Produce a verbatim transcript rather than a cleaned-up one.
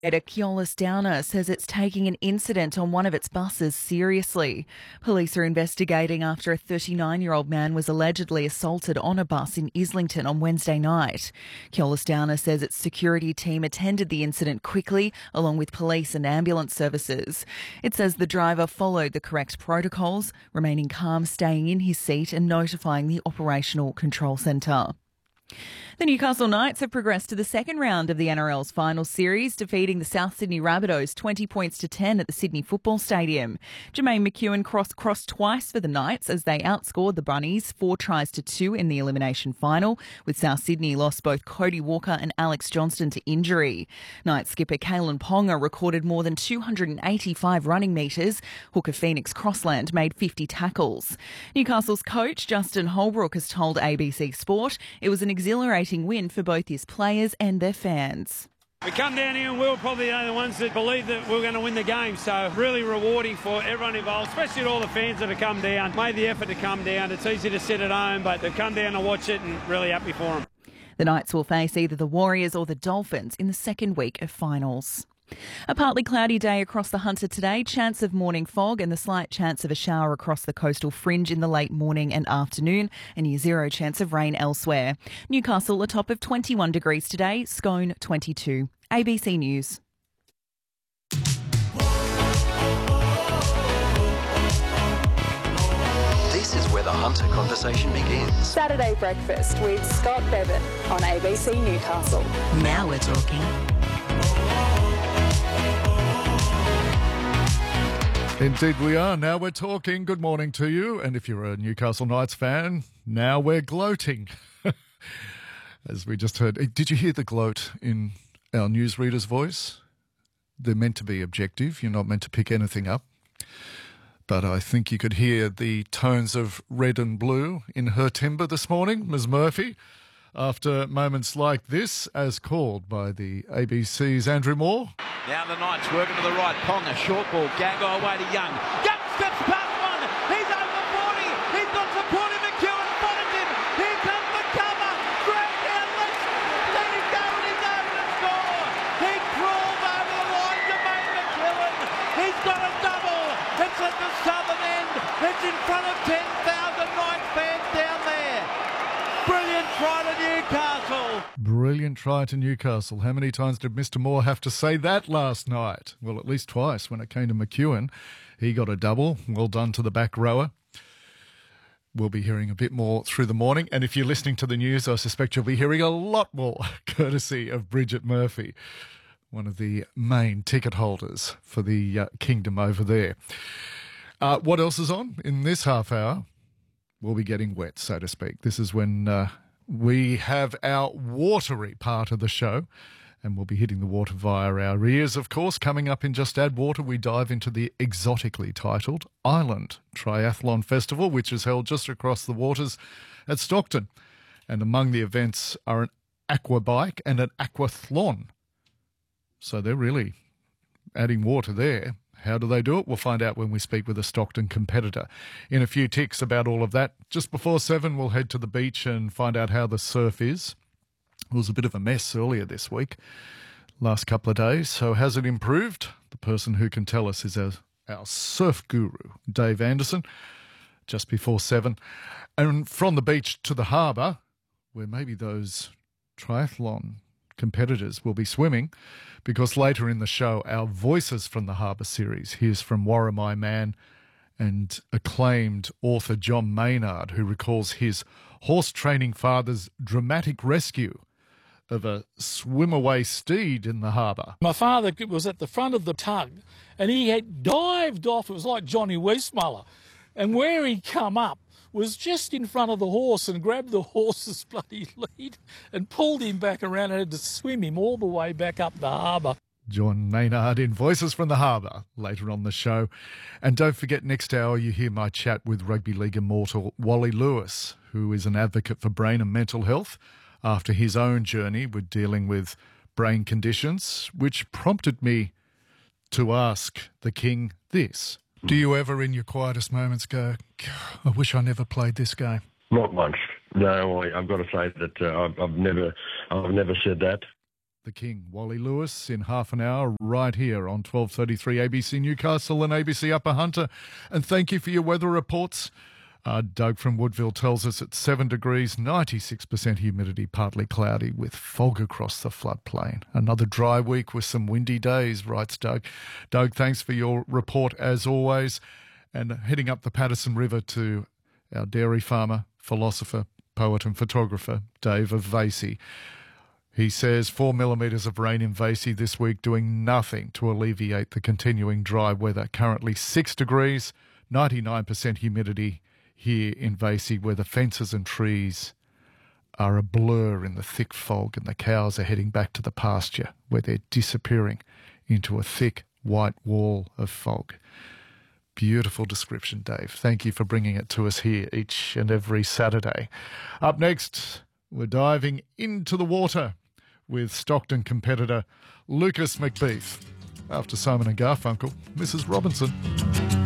Keolis Downer says it's taking an incident on one of its buses seriously. Police are investigating after a thirty-nine-year-old man was allegedly assaulted on a bus in Islington on Wednesday night. Keolis Downer says its security team attended the incident quickly, along with police and ambulance services. It says the driver followed the correct protocols, remaining calm, staying in his seat and notifying the operational control centre. The Newcastle Knights have progressed to the second round of the N R L's final series, defeating the South Sydney Rabbitohs twenty points to ten at the Sydney Football Stadium. Jermaine McEwen crossed, crossed twice for the Knights as they outscored the Bunnies four tries to two in the elimination final, with South Sydney lost both Cody Walker and Alex Johnston to injury. Knights skipper Kalen Ponga recorded more than two hundred eighty-five running metres. Hooker Phoenix Crossland made fifty tackles. Newcastle's coach Justin Holbrook has told A B C Sport it was an exhilarating win for both his players and their fans. We come down here and we were probably the only ones that believed that we were going to win the game, so really rewarding for everyone involved, especially all the fans that have come down, made the effort to come down. It's easy to sit at home, but to come down and watch it, and really happy for them. The Knights will face either the Warriors or the Dolphins in the second week of finals. A partly cloudy day across the Hunter today, chance of morning fog and the slight chance of a shower across the coastal fringe in the late morning and afternoon, and near zero chance of rain elsewhere. Newcastle a top of twenty-one degrees today, Scone twenty-two. A B C News. This is where the Hunter conversation begins. Saturday breakfast with Scott Bevan on A B C Newcastle. Now we're talking. Indeed we are. Now we're talking. Good morning to you. And if you're a Newcastle Knights fan, now we're gloating. As we just heard. Did you hear the gloat in our newsreader's voice? They're meant to be objective. You're not meant to pick anything up. But I think you could hear the tones of red and blue in her timbre this morning, Miz Murphy, after moments like this, as called by the A B C's Andrew Moore. Now the Knights working to the right. Ponga, short ball. Gago away to Young. Young steps past one. He's over forty. He's got support in McEwen. Spotted him. Here comes the cover. Straight down left. Let him go and he's over to score. He crawls over the line to make McEwen. He's got a double. It's at the southern end. It's in front of ten thousand Knights fans down there. Brilliant try to Newcastle. Brilliant try to Newcastle. How many times did Mister Moore have to say that last night? Well, at least twice when it came to McEwen. He got a double. Well done to the back rower. We'll be hearing a bit more through the morning. And if you're listening to the news, I suspect you'll be hearing a lot more courtesy of Bridget Murphy, one of the main ticket holders for the uh, kingdom over there. Uh, what else is on in this half hour? We'll be getting wet, so to speak. This is when uh, we have our watery part of the show, and we'll be hitting the water via our ears, of course. Coming up in Just Add Water, we dive into the exotically titled Island Triathlon Festival, which is held just across the waters at Stockton. And among the events are an aqua bike and an aquathlon. So they're really adding water there. How do they do it? We'll find out when we speak with a Stockton competitor. In a few ticks about all of that. Just before seven, we'll head to the beach and find out how the surf is. It was a bit of a mess earlier this week, last couple of days. So has it improved? The person who can tell us is our, our surf guru, Dave Anderson, just before seven. And from the beach to the harbour, where maybe those triathlon competitors will be swimming, because later in the show, our Voices from the Harbour series hears from Warramai man and acclaimed author John Maynard, who recalls his horse training father's dramatic rescue of a swim-away steed in the harbour. My father was at the front of the tug and he had dived off. It was like Johnny Weissmuller. And where he'd come up was just in front of the horse and grabbed the horse's bloody lead and pulled him back around and had to swim him all the way back up the harbour. John Maynard in Voices from the Harbour later on the show. And don't forget, next hour you hear my chat with rugby league immortal Wally Lewis, who is an advocate for brain and mental health after his own journey with dealing with brain conditions, which prompted me to ask the King this. Do you ever in your quietest moments go, I wish I never played this game? Not once. No, I, I've got to say that uh, I've, I've never, I've never said that. the King, Wally Lewis, in half an hour right here on twelve thirty-three A B C Newcastle and A B C Upper Hunter. And thank you for your weather reports. Uh, Doug from Woodville tells us it's seven degrees, ninety-six percent humidity, partly cloudy with fog across the floodplain. Another dry week with some windy days, writes Doug. Doug, thanks for your report as always. And heading up the Patterson River to our dairy farmer, philosopher, poet and photographer, Dave of Vasey. He says four millimetres of rain in Vasey this week doing nothing to alleviate the continuing dry weather. Currently six degrees, ninety-nine percent humidity here in Vasey, where the fences and trees are a blur in the thick fog and the cows are heading back to the pasture where they're disappearing into a thick white wall of fog. Beautiful description, Dave. Thank you for bringing it to us here each and every Saturday. Up next, we're diving into the water with Stockton competitor Lucas McBeath. After Simon and Garfunkel, Missus Robinson.